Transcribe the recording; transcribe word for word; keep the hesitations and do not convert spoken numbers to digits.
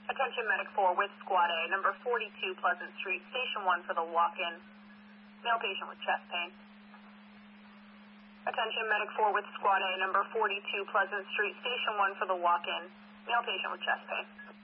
Attention Medic four with Squad A, number forty-two Pleasant Street, Station one for the walk-in. Male patient with chest pain. Attention Medic four with Squad A, number forty-two Pleasant Street, Station one for the walk-in. Male patient with chest pain.